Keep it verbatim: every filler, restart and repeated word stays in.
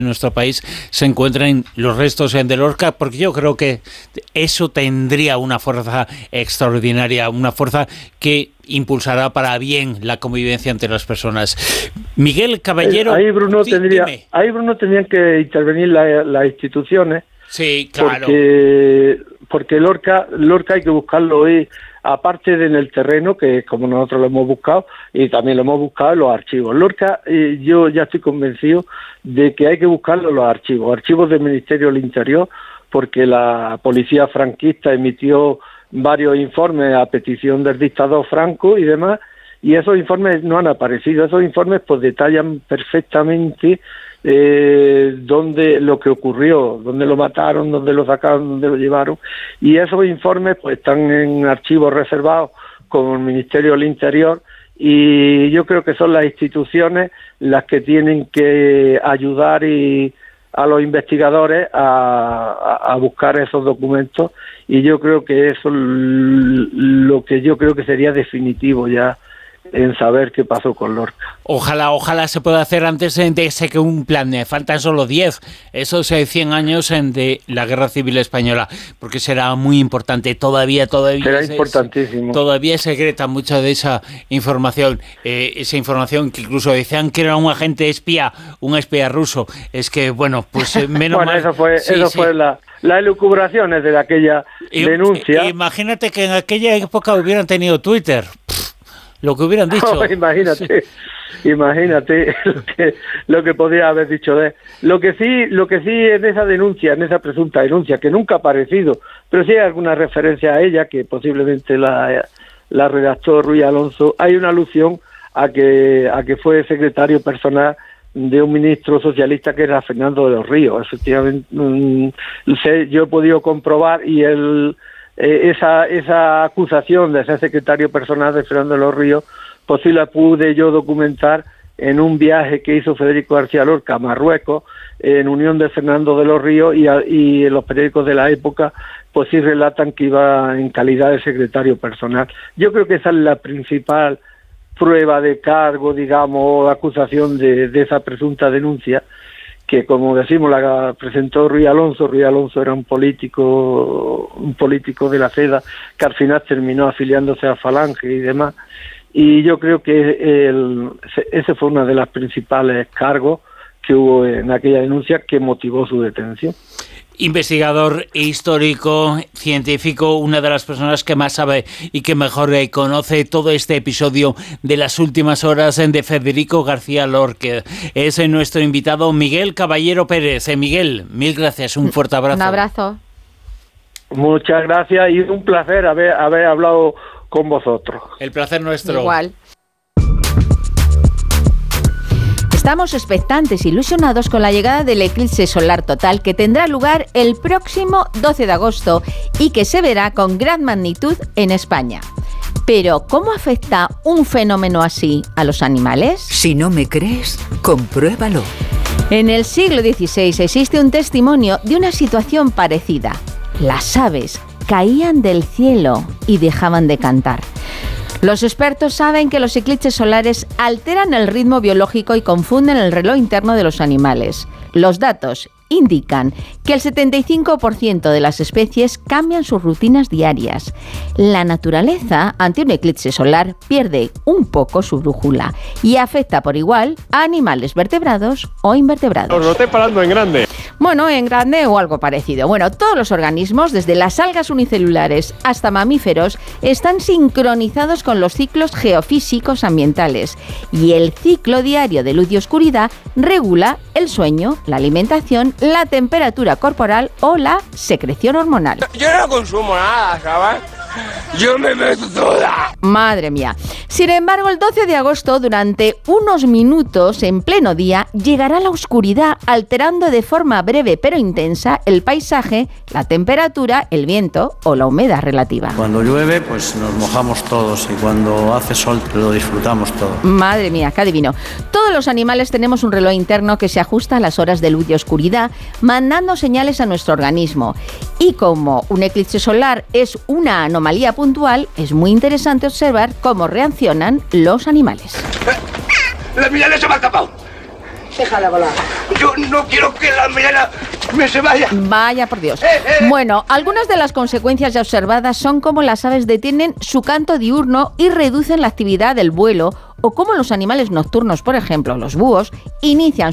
en nuestro país se encuentren los restos de Lorca, porque yo creo que eso tendría una fuerza extraordinaria, una fuerza que impulsará para bien la convivencia entre las personas. Miguel Caballero... Ahí, Bruno, sí, tendría, ahí, Bruno, tendrían que intervenir la, las instituciones. Sí, claro. Porque, porque Lorca, Lorca hay que buscarlo hoy, aparte de en el terreno, que como nosotros lo hemos buscado, y también lo hemos buscado en los archivos. Lorca, eh, yo ya estoy convencido de que hay que buscarlo en los archivos, archivos del Ministerio del Interior, porque la policía franquista emitió varios informes a petición del dictador Franco y demás, y esos informes no han aparecido. Esos informes pues detallan perfectamente eh, dónde lo que ocurrió, dónde lo mataron, dónde lo sacaron, dónde lo llevaron, y esos informes pues están en archivos reservados con el Ministerio del Interior, y yo creo que son las instituciones las que tienen que ayudar y a los investigadores a, a, a buscar esos documentos, y yo creo que eso es lo que yo creo que sería definitivo ya en saber qué pasó con Lorca. Ojalá, ojalá se pueda hacer antes de ese que un plan. Faltan solo diez, esos cien años de la Guerra Civil Española, porque será muy importante. Todavía, todavía será es, importantísimo. Todavía es secreta mucha de esa información, eh, esa información que incluso decían que era un agente espía, un espía ruso. Es que, bueno, pues eh, menos bueno, mal. eso fue, sí, eso sí. fue la... las elucubraciones de aquella I, denuncia. Imagínate que en aquella época hubieran tenido Twitter. Pff, lo que hubieran dicho. Oh, imagínate, sí. imagínate lo que, lo que podría haber dicho de él. Lo que sí, lo que sí en esa denuncia, en esa presunta denuncia, que nunca ha aparecido, pero sí hay alguna referencia a ella, que posiblemente la, la redactó Ruiz Alonso, hay una alusión a que, a que fue secretario personal de un ministro socialista que era Fernando de los Ríos. Efectivamente, mmm, sé, yo he podido comprobar, y el, eh, esa, esa acusación de ser secretario personal de Fernando de los Ríos, pues sí la pude yo documentar en un viaje que hizo Federico García Lorca a Marruecos, en unión de Fernando de los Ríos, y, a, y los periódicos de la época pues sí relatan que iba en calidad de secretario personal. Yo creo que esa es la principal prueba de cargo, digamos, acusación de, de esa presunta denuncia, que como decimos la presentó Ruiz Alonso. Ruiz Alonso era un político, un político de la Seda, que al final terminó afiliándose a Falange y demás, y yo creo que el, ese fue uno de los principales cargos que hubo en aquella denuncia que motivó su detención. Investigador histórico, científico, una de las personas que más sabe y que mejor eh, conoce todo este episodio de las últimas horas de Federico García Lorca. Es eh, nuestro invitado Miguel Caballero Pérez. Eh, Miguel, mil gracias, un fuerte abrazo. Un abrazo. Muchas gracias y un placer haber, haber hablado con vosotros. El placer nuestro. Igual. Estamos expectantes, ilusionados con la llegada del eclipse solar total que tendrá lugar el próximo doce de agosto y que se verá con gran magnitud en España. Pero, ¿cómo afecta un fenómeno así a los animales? Si no me crees, compruébalo. En el siglo dieciséis existe un testimonio de una situación parecida. Las aves caían del cielo y dejaban de cantar. Los expertos saben que los eclipses solares alteran el ritmo biológico y confunden el reloj interno de los animales. Los datos indican que el setenta y cinco por ciento de las especies cambian sus rutinas diarias. La naturaleza, ante un eclipse solar, pierde un poco su brújula y afecta por igual a animales vertebrados o invertebrados. Os lo estoy parando en grande. Bueno, en grande o algo parecido. Bueno, todos los organismos, desde las algas unicelulares hasta mamíferos, están sincronizados con los ciclos geofísicos ambientales, y el ciclo diario de luz y oscuridad regula el sueño, la alimentación, la temperatura corporal o la secreción hormonal. Yo no consumo nada, ¿sabes? Yo me meto toda. Madre mía. Sin embargo, el doce de agosto, durante unos minutos, en pleno día, llegará la oscuridad, alterando de forma breve pero intensa el paisaje, la temperatura, el viento o la humedad relativa. Cuando llueve, pues nos mojamos todos, y cuando hace sol lo disfrutamos todo. Madre mía, qué adivino. Todos los animales tenemos un reloj interno que se ajusta a las horas de luz y oscuridad, mandando señales a nuestro organismo. Y como un eclipse solar es una anomalía puntual, es muy interesante observar cómo reaccionan los animales. ¡La mira se me ha escapado! Déjala volar. Yo no quiero que la mañana me se vaya. Vaya por Dios. Eh, eh. Bueno, algunas de las consecuencias ya observadas son cómo las aves detienen su canto diurno y reducen la actividad del vuelo, o cómo los animales nocturnos, por ejemplo, los búhos, inician